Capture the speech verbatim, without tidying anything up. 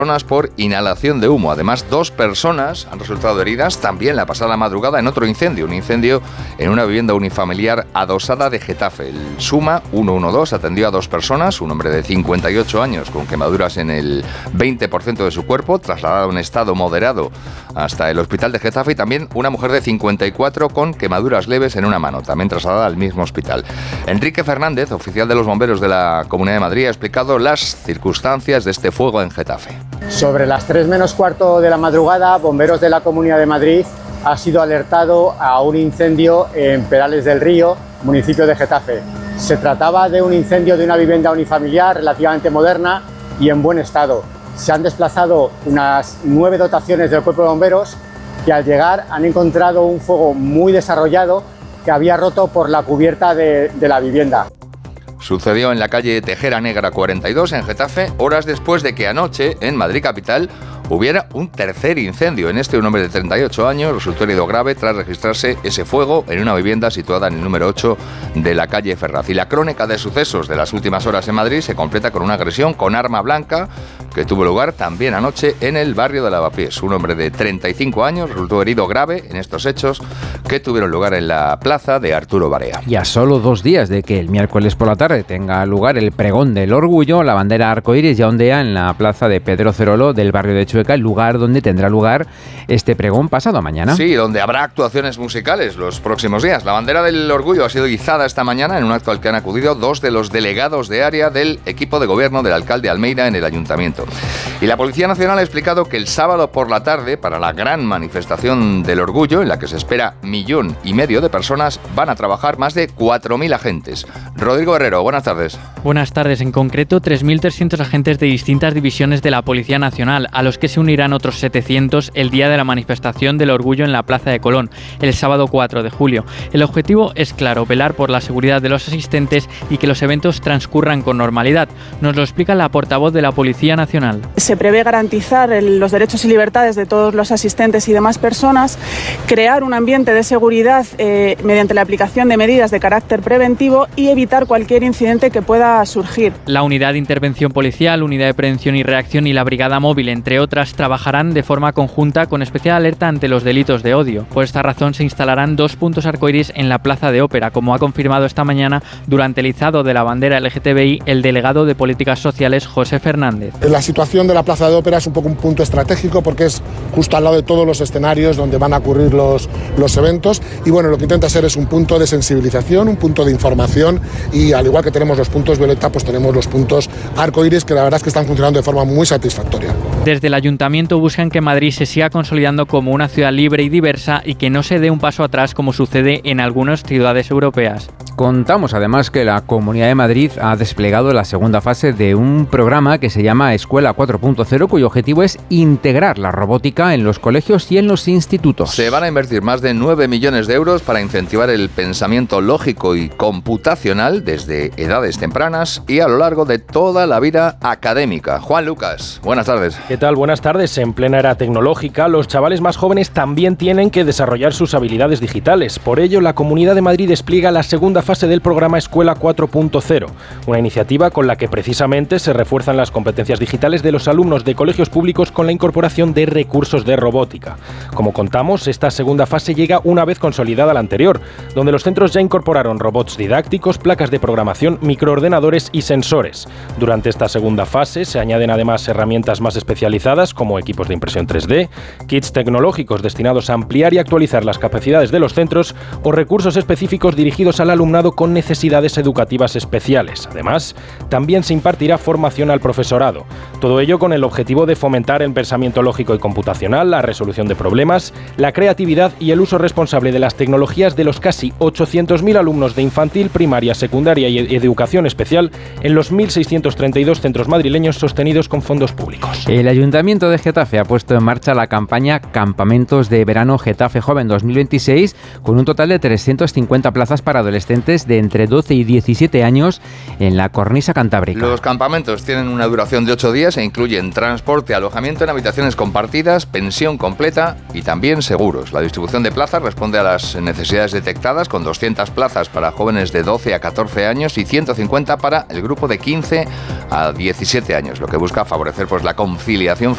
por inhalación de humo. Además, dos personas han resultado heridas también la pasada madrugada en otro incendio, un incendio en una vivienda unifamiliar adosada de Getafe. El SUMA ciento doce atendió a dos personas, un hombre de cincuenta y ocho años con quemaduras en el veinte por ciento de su cuerpo, trasladado en estado moderado hasta el hospital de Getafe, y también una mujer de cincuenta y cuatro con quemaduras leves en una mano, también trasladada al mismo hospital. Enrique Fernández, oficial de los bomberos de la Comunidad de Madrid, ha explicado las circunstancias de este fuego en Getafe. Sobre las tres menos cuarto de la madrugada, bomberos de la Comunidad de Madrid ha sido alertado a un incendio en Perales del Río, municipio de Getafe. Se trataba de un incendio de una vivienda unifamiliar relativamente moderna y en buen estado. Se han desplazado unas nueve dotaciones del Cuerpo de Bomberos que al llegar han encontrado un fuego muy desarrollado que había roto por la cubierta de, de la vivienda. Sucedió en la calle Tejera Negra cuarenta y dos en Getafe, horas después de que anoche, en Madrid capital, hubiera un tercer incendio. En este, un hombre de treinta y ocho años resultó herido grave tras registrarse ese fuego en una vivienda situada en el número ocho de la calle Ferraz. Y la crónica de sucesos de las últimas horas en Madrid se completa con una agresión con arma blanca que tuvo lugar también anoche en el barrio de Lavapiés. Un hombre de treinta y cinco años resultó herido grave en estos hechos que tuvieron lugar en la plaza de Arturo Barea. Y a solo dos días de que el miércoles por la tarde tenga lugar el pregón del orgullo, la bandera arcoíris ya ondea en la plaza de Pedro Cerolo del barrio de Chueca, el lugar donde tendrá lugar este pregón pasado mañana. Sí, donde habrá actuaciones musicales los próximos días. La bandera del orgullo ha sido izada esta mañana en un acto al que han acudido dos de los delegados de área del equipo de gobierno del alcalde Almeida en el ayuntamiento. Y la Policía Nacional ha explicado que el sábado por la tarde, para la gran manifestación del orgullo, en la que se espera millón y medio de personas, van a trabajar más de cuatro mil agentes. Rodrigo Herrero, buenas tardes. Buenas tardes. En concreto, tres mil trescientos agentes de distintas divisiones de la Policía Nacional, a los que se unirán otros setecientos el día de la manifestación del orgullo en la Plaza de Colón, el sábado cuatro de julio. El objetivo es claro, velar por la seguridad de los asistentes y que los eventos transcurran con normalidad. Nos lo explica la portavoz de la Policía Nacional. Se prevé garantizar el, los derechos y libertades de todos los asistentes y demás personas, crear un ambiente de seguridad eh, mediante la aplicación de medidas de carácter preventivo y evitar cualquier incidente que pueda surgir. La Unidad de Intervención Policial, Unidad de Prevención y Reacción y la Brigada Móvil, entre otras, trabajarán de forma conjunta con especial alerta ante los delitos de odio. Por esta razón se instalarán dos puntos arcoíris en la Plaza de Ópera, como ha confirmado esta mañana durante el izado de la bandera L G T B I el delegado de Políticas Sociales, José Fernández. La situación de la Plaza de Ópera es un poco un punto estratégico porque es justo al lado de todos los escenarios donde van a ocurrir los, los eventos, y bueno, lo que intenta ser es un punto de sensibilización, un punto de información, y al igual que tenemos los puntos violeta, pues tenemos los puntos arcoíris, que la verdad es que están funcionando de forma muy satisfactoria. Desde el Ayuntamiento buscan que Madrid se siga consolidando como una ciudad libre y diversa y que no se dé un paso atrás como sucede en algunas ciudades europeas. Contamos además que la Comunidad de Madrid ha desplegado la segunda fase de un programa que se llama Escuela cuatro punto cero, cuyo objetivo es integrar la robótica en los colegios y en los institutos. Se van a invertir más de nueve millones de euros para incentivar el pensamiento lógico y computacional desde edades tempranas y a lo largo de toda la vida académica. Juan Lucas, buenas tardes. ¿Qué tal? Buenas tardes. En plena era tecnológica, los chavales más jóvenes también tienen que desarrollar sus habilidades digitales. Por ello, la Comunidad de Madrid despliega la segunda fase del programa Escuela cuatro punto cero, una iniciativa con la que precisamente se refuerzan las competencias digitales de los alumnos de colegios públicos con la incorporación de recursos de robótica. Como contamos, esta segunda fase llega una vez consolidada la anterior, donde los centros ya incorporaron robots didácticos, placas de programación, microordenadores y sensores. Durante esta segunda fase se añaden además herramientas más especializadas como equipos de impresión tres D, kits tecnológicos destinados a ampliar y actualizar las capacidades de los centros o recursos específicos dirigidos al alumnado con necesidades educativas especiales. Además, también se impartirá formación al profesorado. Todo ello con el objetivo de fomentar el pensamiento lógico y computacional, la resolución de problemas, la creatividad y el uso responsable de las tecnologías de los casi ochocientos mil alumnos de infantil, primaria, secundaria y educación especial en los mil seiscientos treinta y dos centros madrileños sostenidos con fondos públicos. El Ayuntamiento de Getafe ha puesto en marcha la campaña Campamentos de Verano Getafe Joven dos mil veintiséis, con un total de trescientas cincuenta plazas para adolescentes de entre doce y diecisiete años en la cornisa cantábrica. Los campamentos tienen una duración de ocho días e incluyen transporte, alojamiento en habitaciones compartidas, pensión completa y también seguros. La distribución de plazas responde a las necesidades detectadas, con doscientas plazas para jóvenes de doce a catorce años y ciento cincuenta para el grupo de quince a diecisiete años, lo que busca favorecer pues la conciliación